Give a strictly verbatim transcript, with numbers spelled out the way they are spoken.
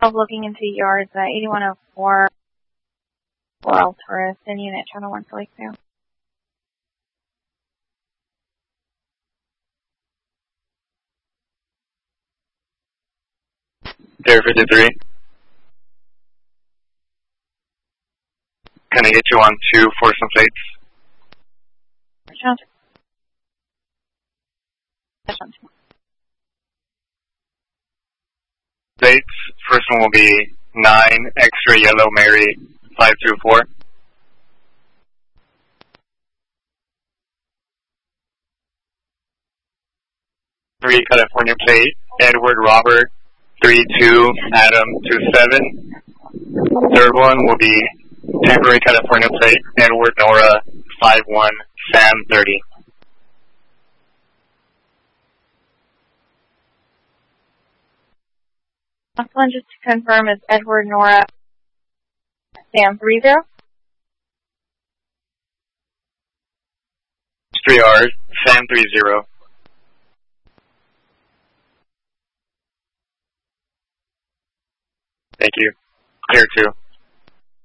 looking into yards at eighty-one oh four. Well, tourist in unit channel one for Lakeview. Air fifty-three. Can I get you on two for some plates? Plates, first one will be nine extra yellow Mary five two four. Three California plate, Edward Robert three two Adam two seven. Third one will be temporary California plate, Edward Nora five one Sam thirty. Last one, just to confirm, is Edward Nora Sam three zero. Three R's, Sam three zero. Thank you. Clear two.